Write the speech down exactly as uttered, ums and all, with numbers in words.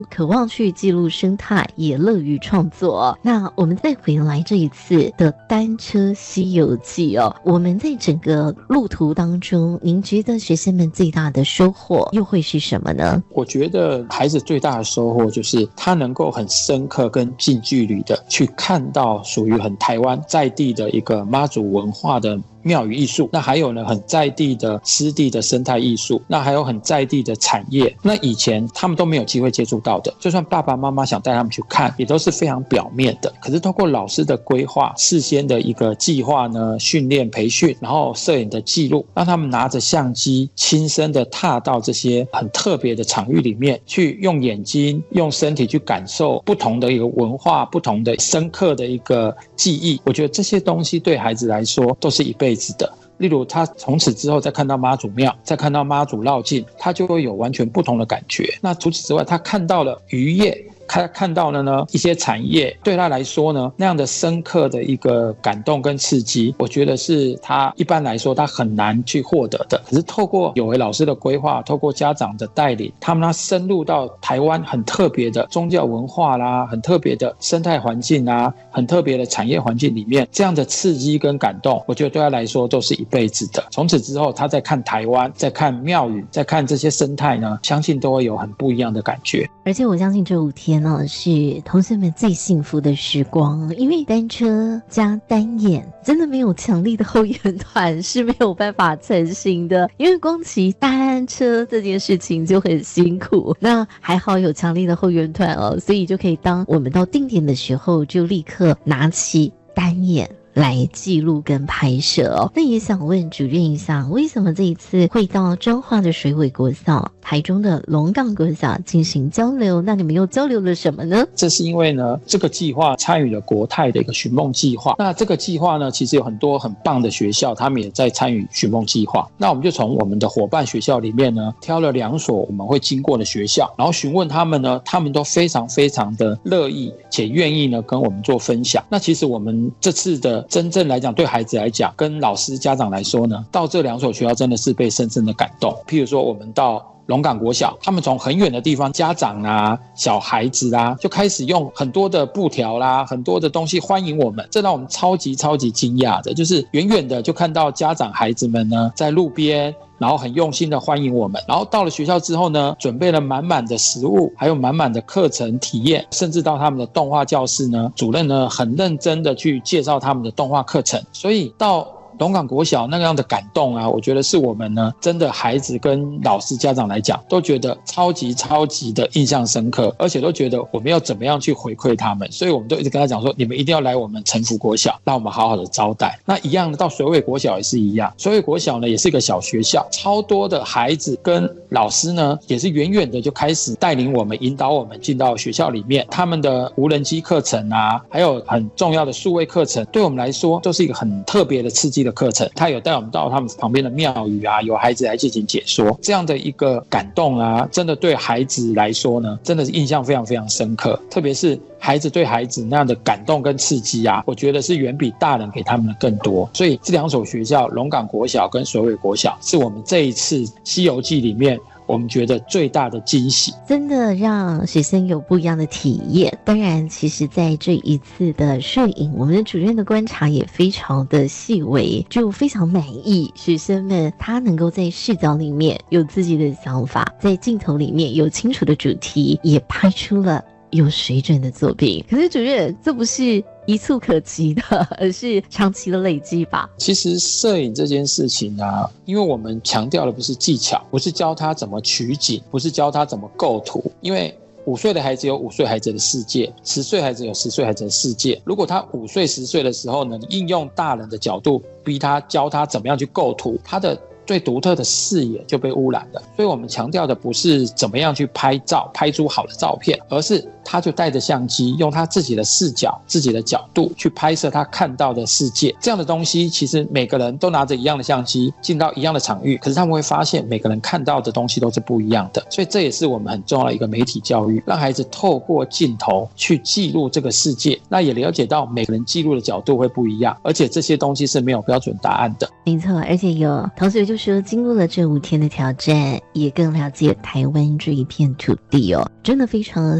渴望去记录生态，也乐于创作。那我们再回来这一次的单车西游记哦，我们在整个路途当中，您觉得学生们最大的收获又会是什么呢？ 我觉得孩子最大的收获就是他能够很深刻跟近距离的去看到属于很台湾在地的一个妈祖文化的庙宇艺术，那还有呢很在地的湿地的生态艺术，那还有很在地的产业，那以前他们都没有机会接触到的，就算爸爸妈妈想带他们去看，也都是非常表面的。可是透过老师的规划，事先的一个计划呢，训练培训，然后摄影的记录，让他们拿着相机亲身的踏到这些很特别的场域里面，去用眼睛用身体去感受不同的一个文化，不同的深刻的一个记忆。我觉得这些东西对孩子来说都是一辈子的。例如他从此之后再看到妈祖庙，再看到妈祖绕境，他就会有完全不同的感觉。那除此之外，他看到了渔业，他看到了呢一些产业，对他来说呢那样的深刻的一个感动跟刺激，我觉得是他一般来说他很难去获得的。可是透过有为老师的规划，透过家长的带领，他们深入到台湾很特别的宗教文化啦，很特别的生态环境啊，很特别的产业环境里面，这样的刺激跟感动，我觉得对他来说都是一辈子的。从此之后他再看台湾，再看庙宇，再看这些生态呢，相信都会有很不一样的感觉。 而且我相信这五天呢是同学们最幸福的时光，因为单车加单眼真的没有强力的后援团是没有办法成行的，因为光骑单车这件事情就很辛苦，那还好有强力的后援团哦，所以就可以当我们到定点的时候就立刻拿起单眼来记录跟拍摄哦。那也想问主任一下，为什么这一次会到彰化的水尾国小、台中的龙岗国小进行交流？那你们又交流了什么呢？ 这是因为呢，这个计划参与了国泰的一个寻梦计划。那这个计划呢，其实有很多很棒的学校，他们也在参与寻梦计划。那我们就从我们的伙伴学校里面呢，挑了两所我们会经过的学校，然后询问他们呢，他们都非常非常的乐意且愿意呢跟我们做分享。那其实我们这次的真正来讲，对孩子来讲，跟老师家长来说呢，到这两所学校真的是被深深的感动。譬如说我们到龙岗国小，他们从很远的地方，家长啊小孩子啊就开始用很多的布条啦，很多的东西欢迎我们，这让我们超级超级惊讶的，就是远远的就看到家长孩子们呢在路边，然后很用心的欢迎我们，然后到了学校之后呢，准备了满满的食物，还有满满的课程体验，甚至到他们的动画教室呢，主任呢很认真的去介绍他们的动画课程。所以到龙岗国小那样的感动啊，我觉得是我们呢真的孩子跟老师家长来讲都觉得超级超级的印象深刻，而且都觉得我们要怎么样去回馈他们。所以我们都一直跟他讲说，你们一定要来我们城福国小，让我们好好的招待。那一样的到水尾国小也是一样，水尾国小呢也是一个小学校，超多的孩子跟老师呢也是远远的就开始带领我们，引导我们进到学校里面。他们的无人机课程啊，还有很重要的数位课程，对我们来说都是一个很特别的刺激的课程。他有带我们到他们旁边的庙宇啊，有孩子来进行解说，这样的一个感动啊，真的对孩子来说呢，真的是印象非常非常深刻。特别是孩子对孩子那样的感动跟刺激啊，我觉得是远比大人给他们的更多。所以这两所学校，龙岗国小跟水尾国小，是我们这一次西游记里面我们觉得最大的惊喜， 真的让学生有不一样的体验。当然其实在这一次的摄影，我们的主任的观察也非常的细微，就非常满意学生们他能够在视角里面有自己的想法，在镜头里面有清楚的主题，也拍出了有水准的作品。可是主任，这不是一蹴可及的，而是长期的累积吧？ 其实摄影这件事情啊，因为我们强调的不是技巧，不是教他怎么取景，不是教他怎么构图，因为五岁的孩子有五岁孩子的世界，十岁孩子有十岁孩子的世界。如果他五岁十岁的时候呢，你应用大人的角度逼他，教他怎么样去构图，他的最独特的视野就被污染了。所以我们强调的不是怎么样去拍照拍出好的照片，而是他就带着相机，用他自己的视角自己的角度去拍摄他看到的世界。这样的东西其实每个人都拿着一样的相机进到一样的场域，可是他们会发现每个人看到的东西都是不一样的。所以这也是我们很重要的一个媒体教育，让孩子透过镜头去记录这个世界，那也了解到每个人记录的角度会不一样，而且这些东西是没有标准答案的。 没错，而且有同学就说经过了这五天的挑战，也更了解台湾这一片土地哦，真的非常